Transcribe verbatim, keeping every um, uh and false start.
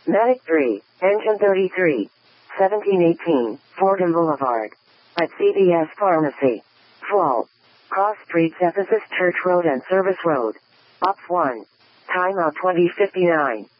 Matic three, engine thirty-three, seventeen eighteen, Fordham Boulevard. At C V S Pharmacy. Full. Cross Streets, Ephesus Church Road and Service Road. Ops one. Timeout twenty fifty-nine.